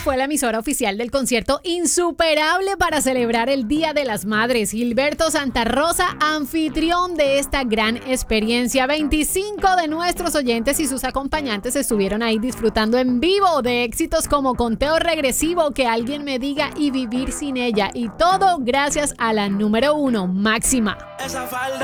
fue la emisora oficial del concierto insuperable para celebrar el Día de las Madres. Gilberto Santa Rosa, anfitrión de esta gran experiencia. 25 de nuestros oyentes y sus acompañantes estuvieron ahí disfrutando en vivo de éxitos como Conteo Regresivo, Que Alguien Me Diga y Vivir Sin Ella. Y todo gracias a la número 1, Máxima. Esa falda